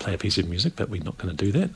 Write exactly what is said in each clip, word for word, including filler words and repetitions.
play a piece of music, but we're not going to do that.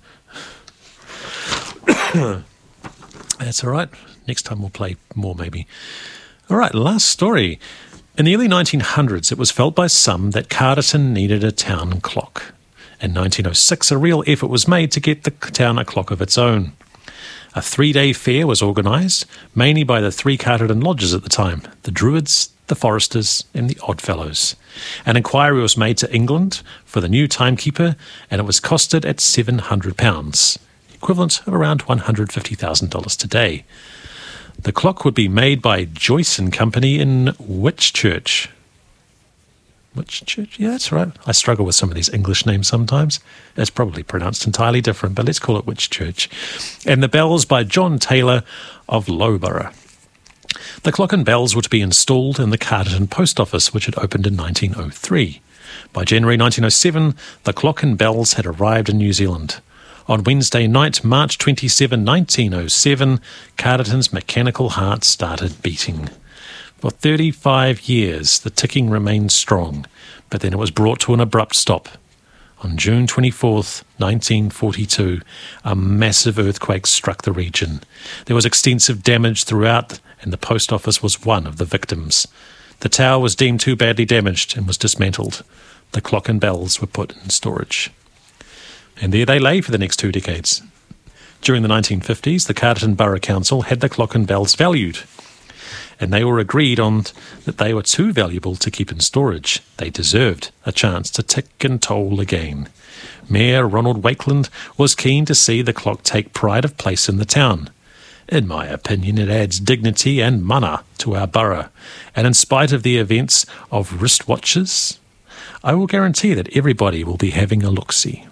That's all right. Next time we'll play more, maybe. All right, last story. In the early nineteen hundreds, it was felt by some that Carterton needed a town clock. In nineteen oh six, a real effort was made to get the town a clock of its own. A three-day fair was organised, mainly by the three Carterton lodges at the time, the Druids, the Foresters and the Oddfellows. An inquiry was made to England for the new timekeeper, and it was costed at seven hundred pounds, equivalent of around one hundred fifty thousand dollars today. The clock would be made by Joyce and Company in Whitchurch. Whitchurch? Yeah, that's right. I struggle with some of these English names sometimes. It's probably pronounced entirely different, but let's call it Whitchurch. And the bells by John Taylor of Loughborough. The clock and bells were to be installed in the Carterton Post Office, which had opened in nineteen oh three. By January nineteen oh seven, the clock and bells had arrived in New Zealand. On Wednesday night, March twenty-seventh, nineteen oh seven, Carterton's mechanical heart started beating. For thirty-five years, the ticking remained strong, but then it was brought to an abrupt stop. On June twenty-fourth, nineteen forty-two, a massive earthquake struck the region. There was extensive damage throughout, and the post office was one of the victims. The tower was deemed too badly damaged and was dismantled. The clock and bells were put in storage. And there they lay for the next two decades. During the nineteen fifties, the Carterton Borough Council had the clock and bells valued, and they were agreed on that they were too valuable to keep in storage. They deserved a chance to tick and toll again. Mayor Ronald Wakeland was keen to see the clock take pride of place in the town. In my opinion, it adds dignity and mana to our borough, and in spite of the events of wristwatches, I will guarantee that everybody will be having a look-see.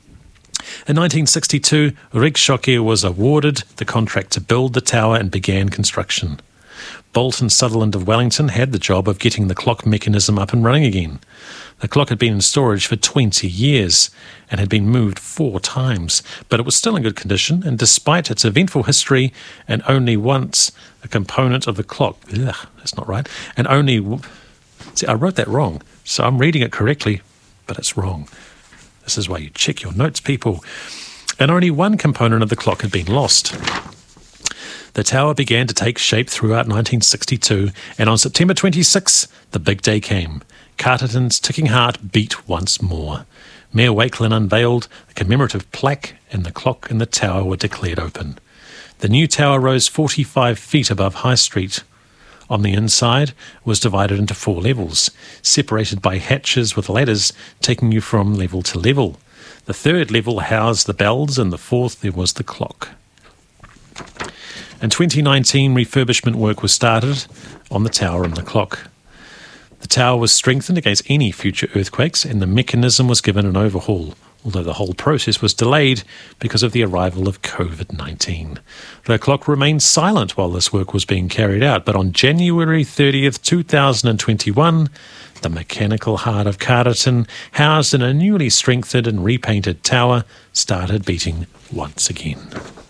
In nineteen sixty-two, Rigshocker was awarded the contract to build the tower and began construction. Bolt and Sutherland of Wellington had the job of getting the clock mechanism up and running again. The clock had been in storage for twenty years and had been moved four times, but it was still in good condition, and despite its eventful history and only once a component of the clock, ugh, that's not right, and only, see, I wrote that wrong, so I'm reading it correctly, but it's wrong. This is why you check your notes, people. And only one component of the clock had been lost. The tower began to take shape throughout nineteen sixty-two, and on September twenty-sixth, the big day came. Carterton's ticking heart beat once more. Mayor Wakeland unveiled a commemorative plaque, and the clock and the tower were declared open. The new tower rose forty-five feet above High Street. On the inside was divided into four levels, separated by hatches with ladders taking you from level to level. The third level housed the bells, and the fourth there was the clock. In twenty nineteen, refurbishment work was started on the tower and the clock. The tower was strengthened against any future earthquakes, and the mechanism was given an overhaul, although the whole process was delayed because of the arrival of covid nineteen. The clock remained silent while this work was being carried out, but on January thirtieth, two thousand twenty-one, the mechanical heart of Carterton, housed in a newly strengthened and repainted tower, started beating once again.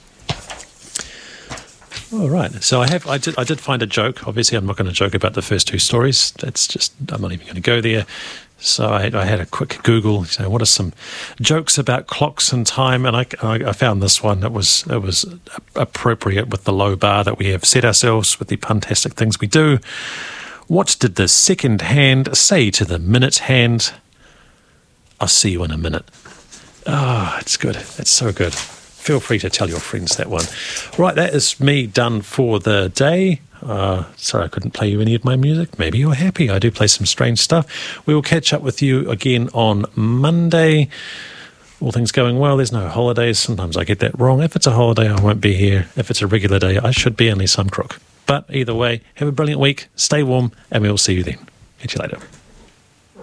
All right, so I have I did I did find a joke. Obviously, I'm not going to joke about the first two stories. That's just I'm not even going to go there. So I, I had a quick Google. You know, what are some jokes about clocks and time? And I, I found this one that was it was appropriate with the low bar that we have set ourselves with the fantastic things we do. What did the second hand say to the minute hand? I'll see you in a minute. Ah, oh, it's good. It's so good. Feel free to tell your friends that one. Right, that is me done for the day. Uh, sorry I couldn't play you any of my music. Maybe you're happy. I do play some strange stuff. We will catch up with you again on Monday. All things going well. There's no holidays. Sometimes I get that wrong. If it's a holiday, I won't be here. If it's a regular day, I should be, unless I'm crook. But either way, have a brilliant week. Stay warm, and we'll see you then. Catch you later.